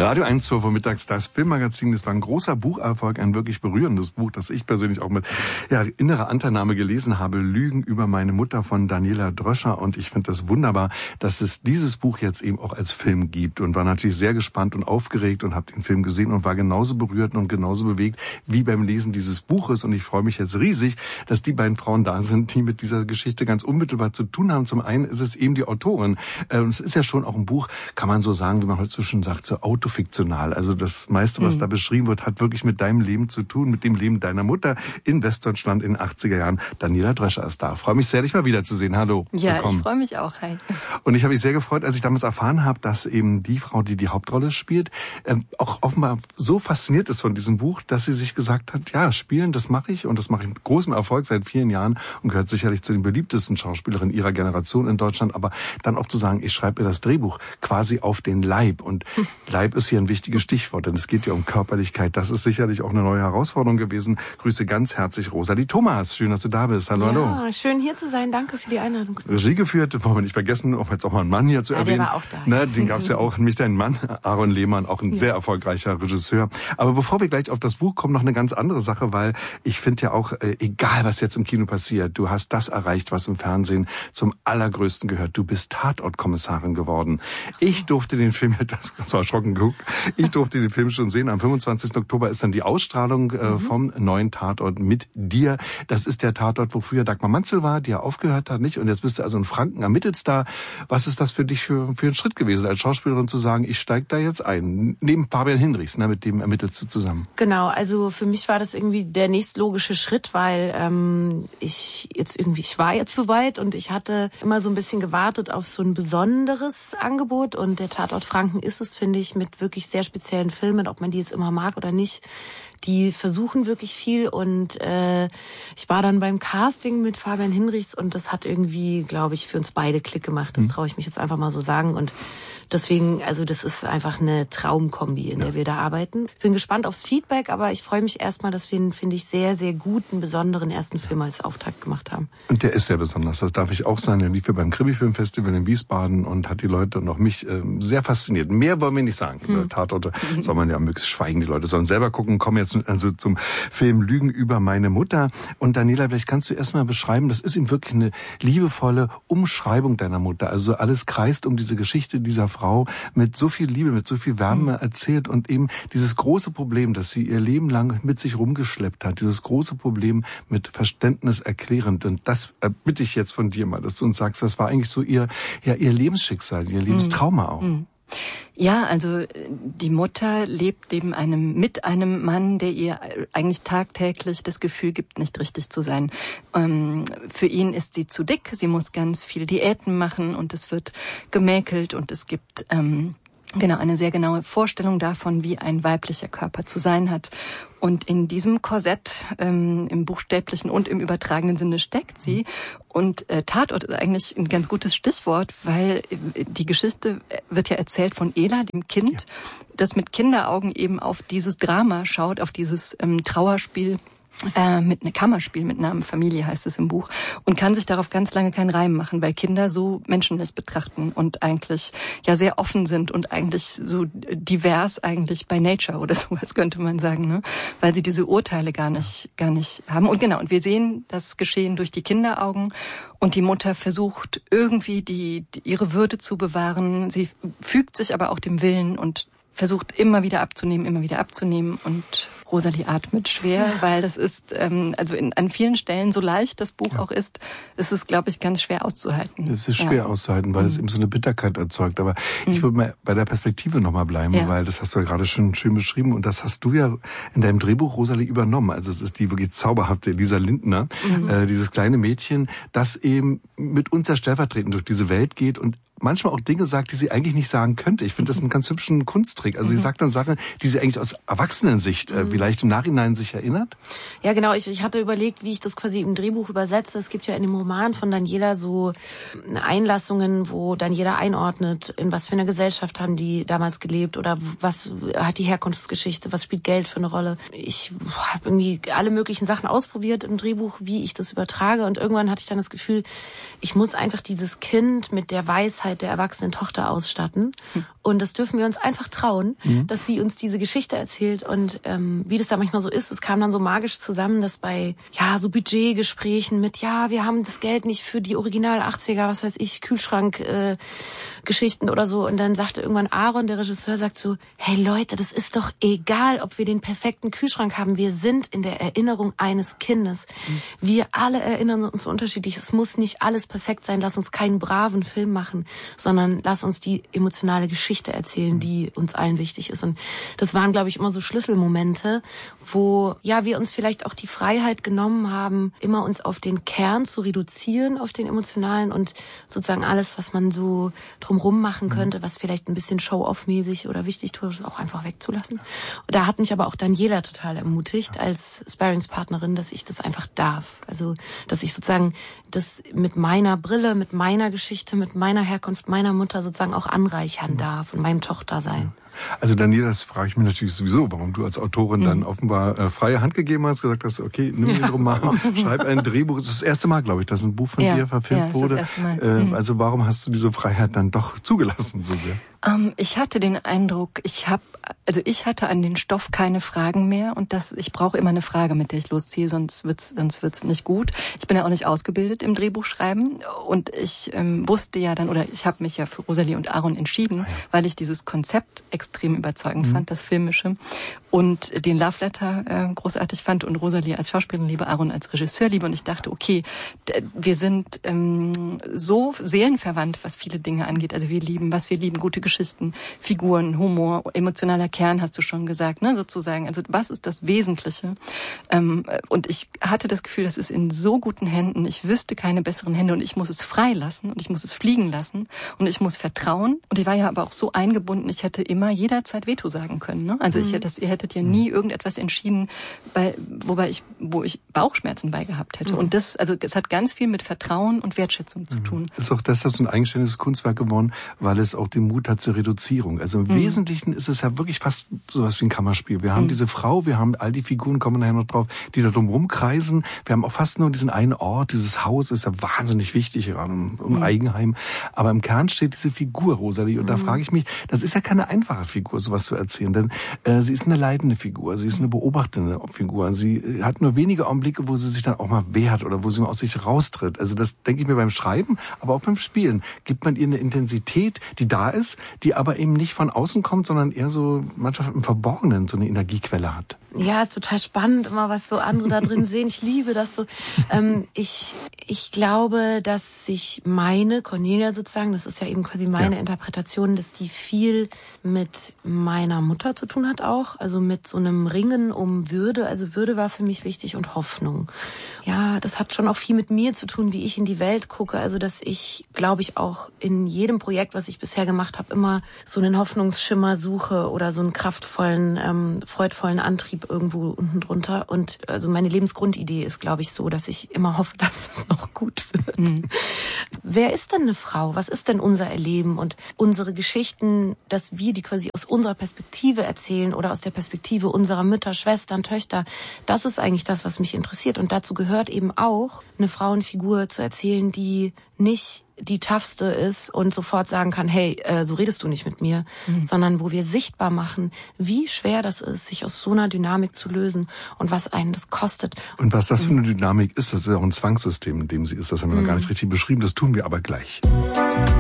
Radio 1, 12 Uhr mittags, das Filmmagazin. Das war ein großer Bucherfolg, ein wirklich berührendes Buch, das ich persönlich auch mit innerer Anteilnahme gelesen habe. Lügen über meine Mutter von Daniela Dröscher. Und ich finde das wunderbar, dass es dieses Buch jetzt eben auch als Film gibt. Und war natürlich sehr gespannt und aufgeregt und habe den Film gesehen und war genauso berührt und genauso bewegt wie beim Lesen dieses Buches. Und ich freue mich jetzt riesig, dass die beiden Frauen da sind, die mit dieser Geschichte ganz unmittelbar zu tun haben. Zum einen ist es eben die Autorin. Und es ist ja schon auch ein Buch, kann man so sagen, wie man heute so schön sagt, so autofiktional. Also das meiste, was da beschrieben wird, hat wirklich mit deinem Leben zu tun, mit dem Leben deiner Mutter in Westdeutschland in den 80er Jahren. Daniela Dröscher ist da. Freue mich sehr, dich mal wiederzusehen. Hallo. Ja, willkommen. Ich freue mich auch. Hi. Und ich habe mich sehr gefreut, als ich damals erfahren habe, dass eben die Frau, die die Hauptrolle spielt, auch offenbar so fasziniert ist von diesem Buch, dass sie sich gesagt hat, ja, spielen, das mache ich und das mache ich mit großem Erfolg seit vielen Jahren und gehört sicherlich zu den beliebtesten Schauspielerinnen ihrer Generation in Deutschland, aber dann auch zu sagen, ich schreibe mir das Drehbuch quasi auf den Leib. Und Leib ist hier ein wichtiges Stichwort, denn es geht ja um Körperlichkeit. Das ist sicherlich auch eine neue Herausforderung gewesen. Grüße ganz herzlich Rosalie Thomas. Schön, dass du da bist. Hallo, hallo. Ja, schön hier zu sein. Danke für die Einladung. Regie geführt, wollen wir nicht vergessen, auch jetzt auch mal einen Mann hier zu erwähnen. Der war auch da. Na, den gab's ja auch, nämlich deinen Mann, Aaron Lehmann, auch ein sehr erfolgreicher Regisseur. Aber bevor wir gleich auf das Buch kommen, noch eine ganz andere Sache, weil ich finde ja auch, egal was jetzt im Kino passiert, du hast das erreicht, was im Fernsehen zum allergrößten gehört. Du bist Tatortkommissarin geworden. So. Ich durfte den Film, das war erschrocken geguckt, ich durfte den Film schon sehen. Am 25. Oktober ist dann die Ausstrahlung vom neuen Tatort mit dir. Das ist der Tatort, wo früher Dagmar Manzel war, die ja aufgehört hat, nicht? Und jetzt bist du also in Franken, ermittelst da. Was ist das für dich für ein Schritt gewesen, als Schauspielerin zu sagen, ich steige da jetzt ein? Neben Fabian Hinrichs, ne, mit dem ermittelst du zusammen. Genau, also für mich war das irgendwie der nächstlogische Schritt, weil ich war jetzt soweit und ich hatte immer so ein bisschen gewartet auf so ein besonderes Angebot und der Tatort Franken ist es, finde ich, mit wirklich sehr speziellen Filmen, ob man die jetzt immer mag oder nicht. Die versuchen wirklich viel und ich war dann beim Casting mit Fabian Hinrichs und das hat irgendwie, glaube ich, für uns beide Klick gemacht. Das traue ich mich jetzt einfach mal so sagen und deswegen, also das ist einfach eine Traumkombi, in der wir da arbeiten. Ich bin gespannt aufs Feedback, aber ich freue mich erstmal, dass wir einen, finde ich, sehr, sehr guten, besonderen ersten Film als Auftakt gemacht haben. Und der ist sehr besonders, das darf ich auch sagen. Der lief ja beim Krimi-Filmfestival in Wiesbaden und hat die Leute und auch mich sehr fasziniert. Mehr wollen wir nicht sagen. Über Tatorte soll man ja möglichst schweigen. Die Leute sollen selber gucken. Kommen jetzt also zum Film Lügen über meine Mutter. Und Daniela, vielleicht kannst du erstmal beschreiben, das ist eben wirklich eine liebevolle Umschreibung deiner Mutter. Also alles kreist um diese Geschichte dieser Frau mit so viel Liebe, mit so viel Wärme erzählt und eben dieses große Problem, das sie ihr Leben lang mit sich rumgeschleppt hat, dieses große Problem mit Verständnis erklärend. Und das bitte ich jetzt von dir mal, dass du uns sagst, das war eigentlich so ihr Lebensschicksal, ihr Lebenstrauma auch. Ja, also die Mutter lebt mit einem Mann, der ihr eigentlich tagtäglich das Gefühl gibt, nicht richtig zu sein. Für ihn ist sie zu dick, sie muss ganz viel Diäten machen und es wird gemäkelt und es gibt eine sehr genaue Vorstellung davon, wie ein weiblicher Körper zu sein hat. Und in diesem Korsett, im buchstäblichen und im übertragenen Sinne, steckt sie. Und Tatort ist eigentlich ein ganz gutes Stichwort, weil die Geschichte wird ja erzählt von Ela, dem Kind, das mit Kinderaugen eben auf dieses Drama schaut, auf dieses Trauerspiel. Mit einem Kammerspiel mit Namen Familie heißt es im Buch und kann sich darauf ganz lange keinen Reim machen, weil Kinder so menschlich betrachten und eigentlich ja sehr offen sind und eigentlich so divers eigentlich by nature oder sowas könnte man sagen, ne? Weil sie diese Urteile gar nicht haben. Und genau, und wir sehen das Geschehen durch die Kinderaugen und die Mutter versucht irgendwie ihre Würde zu bewahren. Sie fügt sich aber auch dem Willen und versucht immer wieder abzunehmen und Rosalie atmet schwer, weil das ist an vielen Stellen so leicht das Buch auch ist, ist es, glaube ich, ganz schwer auszuhalten. Es ist schwer auszuhalten, weil es eben so eine Bitterkeit erzeugt. Aber ich würde mal bei der Perspektive nochmal bleiben, weil das hast du ja gerade schon schön beschrieben und das hast du ja in deinem Drehbuch, Rosalie, übernommen. Also es ist die wirklich zauberhafte Elisa Lindner, dieses kleine Mädchen, das eben mit uns ja stellvertretend durch diese Welt geht und manchmal auch Dinge sagt, die sie eigentlich nicht sagen könnte. Ich finde das einen ganz hübschen Kunsttrick. Also sie sagt dann Sachen, die sie eigentlich aus Erwachsenensicht vielleicht im Nachhinein sich erinnert. Ja, genau. Ich hatte überlegt, wie ich das quasi im Drehbuch übersetze. Es gibt ja in dem Roman von Daniela so Einlassungen, wo Daniela einordnet, in was für einer Gesellschaft haben die damals gelebt oder was hat die Herkunftsgeschichte, was spielt Geld für eine Rolle. Ich habe irgendwie alle möglichen Sachen ausprobiert im Drehbuch, wie ich das übertrage und irgendwann hatte ich dann das Gefühl, ich muss einfach dieses Kind mit der Weisheit Weisheit der erwachsenen Tochter ausstatten. Und das dürfen wir uns einfach trauen, dass sie uns diese Geschichte erzählt. Und wie das da manchmal so ist, es kam dann so magisch zusammen, dass bei so Budgetgesprächen mit, wir haben das Geld nicht für die Original 80er, was weiß ich, Kühlschrank Geschichten oder so. Und dann sagte irgendwann Aaron, der Regisseur, sagt so, hey Leute, das ist doch egal, ob wir den perfekten Kühlschrank haben. Wir sind in der Erinnerung eines Kindes. Wir alle erinnern uns so unterschiedlich. Es muss nicht alles perfekt sein. Lass uns keinen braven Film machen, sondern lass uns die emotionale Geschichte erzählen, die uns allen wichtig ist. Und das waren, glaube ich, immer so Schlüsselmomente, wo wir uns vielleicht auch die Freiheit genommen haben, immer uns auf den Kern zu reduzieren, auf den emotionalen und sozusagen alles, was man so drumrum machen könnte, was vielleicht ein bisschen Show-off-mäßig oder wichtig ist, auch einfach wegzulassen. Und da hat mich aber auch Daniela total ermutigt als Sparringspartnerin, dass ich das einfach darf. Also, dass ich sozusagen das mit meiner Brille, mit meiner Geschichte, mit meiner Herkunft, meiner Mutter sozusagen auch anreichern darf und meinem Tochtersein. Also Daniela, das frage ich mich natürlich sowieso, warum du als Autorin dann offenbar freie Hand gegeben hast, gesagt hast, okay, nimm den Roman, schreib ein Drehbuch. Das ist das erste Mal, glaube ich, dass ein Buch von dir verfilmt wurde. Das erste Mal. Also warum hast du diese Freiheit dann doch zugelassen so sehr? Ich hatte den Eindruck, ich hatte an den Stoff keine Fragen mehr und ich brauche immer eine Frage, mit der ich losziehe, sonst wird's nicht gut. Ich bin ja auch nicht ausgebildet im Drehbuchschreiben und ich wusste ja dann, oder ich habe mich ja für Rosalie und Aaron entschieden, weil ich dieses Konzept extrem überzeugend fand, das Filmische, und den Love Letter großartig fand und Rosalie als Schauspielerin liebe, Aaron als Regisseur liebe, und ich dachte, okay, wir sind so seelenverwandt, was viele Dinge angeht. Also wir lieben, gute Geschichten, Figuren, Humor, emotionaler Kern, hast du schon gesagt, ne, sozusagen. Also was ist das Wesentliche? Und ich hatte das Gefühl, das ist in so guten Händen. Ich wüsste keine besseren Hände und ich muss es freilassen und ich muss es fliegen lassen und ich muss vertrauen. Und ich war ja aber auch so eingebunden, ich hätte immer jederzeit Veto sagen können. Ne? Also ihr hättet ja nie irgendetwas entschieden, wo ich Bauchschmerzen bei gehabt hätte. Und das hat ganz viel mit Vertrauen und Wertschätzung zu tun. Das ist auch deshalb so ein eigenständiges Kunstwerk geworden, weil es auch den Mut hat zur Reduzierung. Also im Wesentlichen ist es ja wirklich fast sowas wie ein Kammerspiel. Wir haben diese Frau, wir haben all die Figuren, kommen nachher noch drauf, die da drum rumkreisen. Wir haben auch fast nur diesen einen Ort, dieses Haus ist ja wahnsinnig wichtig, um Eigenheim. Aber im Kern steht diese Figur, Rosalie. Und da frage ich mich, das ist ja keine einfache Figur, sowas zu erzählen. Denn sie ist eine leidende Figur, sie ist eine beobachtende Figur. Sie hat nur wenige Augenblicke, wo sie sich dann auch mal wehrt oder wo sie mal aus sich raustritt. Also das denke ich mir beim Schreiben, aber auch beim Spielen. Gibt man ihr eine Intensität, die da ist, die aber eben nicht von außen kommt, sondern eher so manchmal im Verborgenen so eine Energiequelle hat. Ja, ist total spannend, immer was so andere da drin sehen. Ich liebe das so. Ich glaube, dass sich meine Cornelia sozusagen, das ist ja eben quasi meine Interpretation, dass die viel mit meiner Mutter zu tun hat auch. Also mit so einem Ringen um Würde. Also Würde war für mich wichtig und Hoffnung. Ja, das hat schon auch viel mit mir zu tun, wie ich in die Welt gucke. Also dass ich, glaube ich, auch in jedem Projekt, was ich bisher gemacht habe, immer so einen Hoffnungsschimmer suche oder so einen kraftvollen, freudvollen Antrieb irgendwo unten drunter. Und also meine Lebensgrundidee ist, glaube ich, so, dass ich immer hoffe, dass es noch gut wird. Wer ist denn eine Frau? Was ist denn unser Erleben und unsere Geschichten, dass wir die quasi aus unserer Perspektive erzählen oder aus der Perspektive unserer Mütter, Schwestern, Töchter? Das ist eigentlich das, was mich interessiert. Und dazu gehört eben auch, eine Frauenfigur zu erzählen, die nicht die toughste ist und sofort sagen kann, hey, so redest du nicht mit mir, sondern wo wir sichtbar machen, wie schwer das ist, sich aus so einer Dynamik zu lösen und was einen das kostet. Und was das für eine Dynamik ist, das ist ja auch ein Zwangssystem, in dem sie ist. Das haben wir noch gar nicht richtig beschrieben, das tun wir aber gleich.